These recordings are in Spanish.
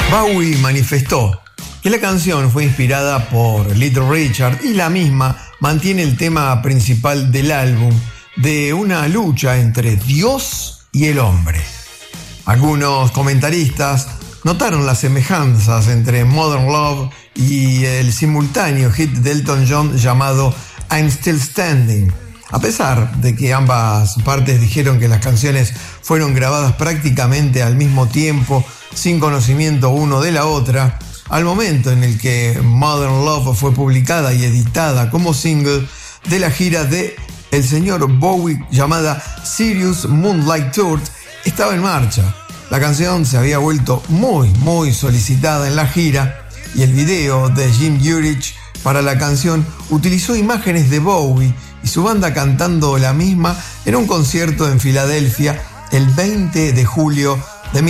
Bowie manifestó que la canción fue inspirada por Little Richard y la misma mantiene el tema principal del álbum de una lucha entre Dios y el hombre. Algunos comentaristas notaron las semejanzas entre Modern Love y el simultáneo hit de Elton John llamado I'm Still Standing. A pesar de que ambas partes dijeron que las canciones fueron grabadas prácticamente al mismo tiempo, sin conocimiento uno de la otra, al momento en el que Modern Love fue publicada y editada como single de la gira de el señor Bowie llamada Sirius Moonlight Tour, estaba en marcha. La canción se había vuelto muy solicitada en la gira y el video de Jim Urich para la canción utilizó imágenes de Bowie y su banda cantando la misma en un concierto en Filadelfia el 20 de julio de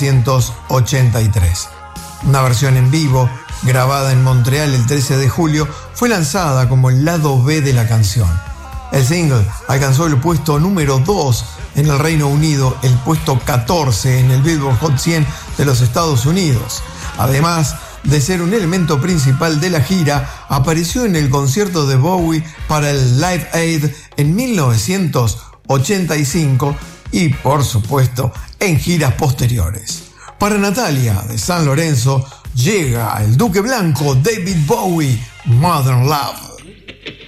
1983. Una versión en vivo, grabada en Montreal el 13 de julio, fue lanzada como el lado B de la canción. El single alcanzó el puesto número 2 en el Reino Unido, el puesto 14 en el Billboard Hot 100 de los Estados Unidos. Además de ser un elemento principal de la gira, apareció en el concierto de Bowie para el Live Aid en 1985 y, por supuesto, en giras posteriores. Para Natalia de San Lorenzo llega el Duque Blanco David Bowie, Modern Love.